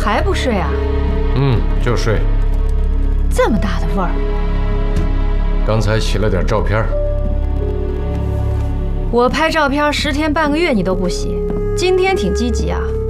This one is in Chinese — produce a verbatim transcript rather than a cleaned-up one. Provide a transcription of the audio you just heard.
还不睡啊？ 嗯，就睡。 这么大的味儿。 刚才洗了点照片。 我拍照片十天半个月你都不洗，今天挺积极啊。